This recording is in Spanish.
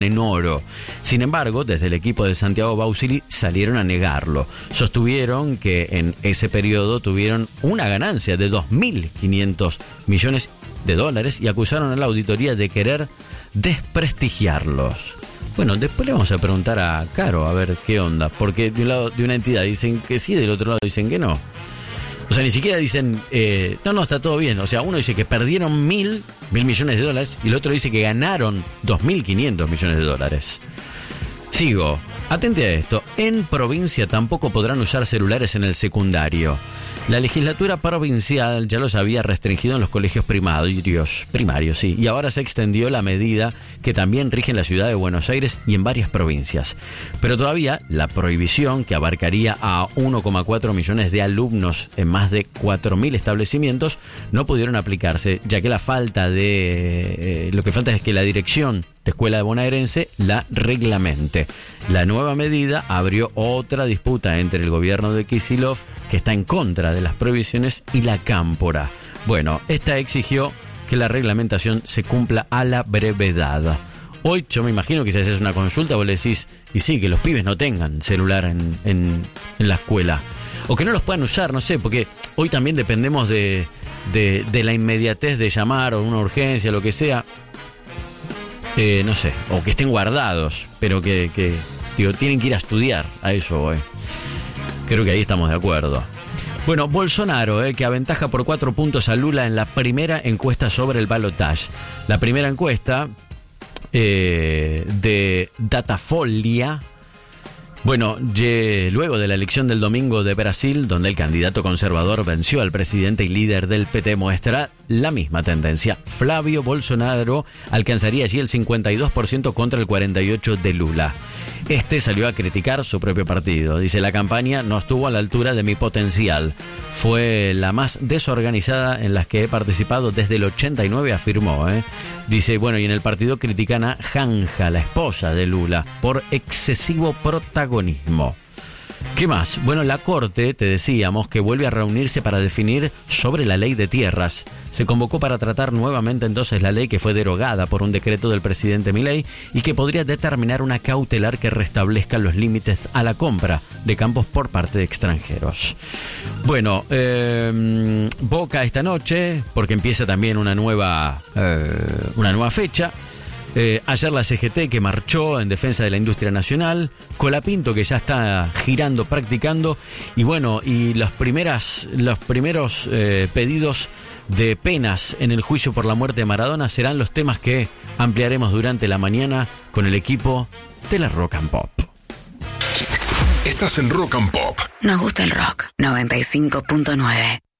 en oro. Sin embargo, desde el equipo de Santiago Bausili salieron a negarlo. Sostuvieron que en ese periodo tuvieron una ganancia de 2.500 millones de dólares y acusaron a la auditoría de querer desprestigiarlos. Bueno, después le vamos a preguntar a Caro a ver qué onda, porque de un lado de una entidad dicen que sí, del otro lado dicen que no. O sea, ni siquiera dicen, no, está todo bien. O sea, uno dice que perdieron mil millones de dólares y el otro dice que ganaron 2.500 millones de dólares. Sigo. Atente a esto. En provincia tampoco podrán usar celulares en el secundario. La legislatura provincial ya los había restringido en los colegios primarios, sí, y ahora se extendió la medida que también rige en la ciudad de Buenos Aires y en varias provincias. Pero todavía la prohibición, que abarcaría a 1,4 millones de alumnos en más de 4.000 establecimientos, no pudieron aplicarse, ya que lo que falta es que la dirección de Escuela Bonaerense la reglamente. La nueva medida abrió otra disputa entre el gobierno de Kicillof, que está en contra de las prohibiciones, y la Cámpora. Bueno, esta exigió que la reglamentación se cumpla a la brevedad. Hoy yo me imagino que si haces una consulta vos le decís, y sí, que los pibes no tengan celular en la escuela, o que no los puedan usar, no sé, porque hoy también dependemos de la inmediatez de llamar o una urgencia, lo que sea. No sé, o que estén guardados, pero que tienen que ir a estudiar, a eso voy. Creo que ahí estamos de acuerdo. Bueno, Bolsonaro, que aventaja por 4 puntos a Lula en la primera encuesta sobre el balotaje. La primera encuesta de Datafolha. Bueno, luego de la elección del domingo de Brasil, donde el candidato conservador venció al presidente y líder del PT, muestra la misma tendencia. Flavio Bolsonaro alcanzaría allí el 52% contra el 48% de Lula. Este salió a criticar su propio partido. Dice, la campaña no estuvo a la altura de mi potencial. Fue la más desorganizada en las que he participado desde el 89, afirmó. Dice, bueno, y en el partido critican a Janja, la esposa de Lula, por excesivo protagonismo. ¿Qué más? Bueno, la Corte, te decíamos, que vuelve a reunirse para definir sobre la ley de tierras. Se convocó para tratar nuevamente entonces la ley que fue derogada por un decreto del presidente Milei y que podría determinar una cautelar que restablezca los límites a la compra de campos por parte de extranjeros. Bueno, Boca esta noche, porque empieza también una nueva fecha. Ayer la CGT, que marchó en defensa de la industria nacional, Colapinto, que ya está girando, practicando, y bueno, y los primeros pedidos de penas en el juicio por la muerte de Maradona serán los temas que ampliaremos durante la mañana con el equipo de la Rock and Pop. Estás en Rock and Pop. Nos gusta el rock. 95.9.